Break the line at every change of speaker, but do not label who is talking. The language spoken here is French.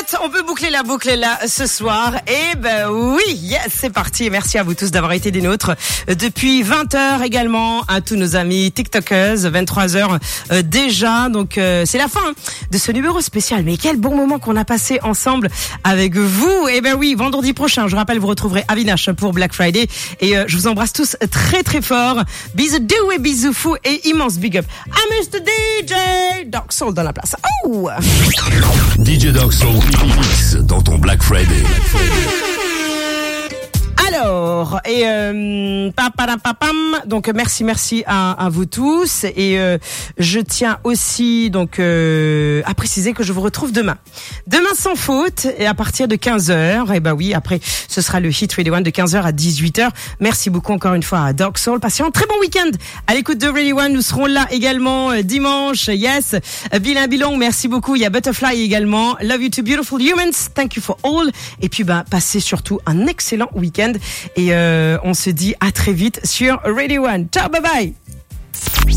On peut boucler la boucle là ce soir. Et ben oui, yes, c'est parti. Et merci à vous tous d'avoir été des nôtres depuis 20h également, à tous nos amis TikTokers, 23h déjà. Donc c'est la fin de ce numéro spécial. Mais quel bon moment qu'on a passé ensemble avec vous. Et ben oui, vendredi prochain, je rappelle, vous retrouverez Avinash pour Black Friday. Et je vous embrasse tous très très fort. Bisous doux et bisous fous et immense big up à Mr. DJ Dark Soul dans la place. Oh,
DJ Dark Soul Mix dans ton Black Friday.
Alors, et donc merci à vous tous, et je tiens aussi donc à préciser que je vous retrouve demain sans faute, et à partir de 15h. Et bah oui, après ce sera le Hit Radio One de 15h à 18h. Merci beaucoup encore une fois à Dark Soul. Passez un très bon week-end à l'écoute de Radio One. Nous serons là également dimanche. Yes, Bilong, merci beaucoup. Il y a Butterfly également. Love you to beautiful humans. Thank you for all. Et puis passez surtout un excellent week-end. Et on se dit à très vite sur Radio One. Ciao, bye bye.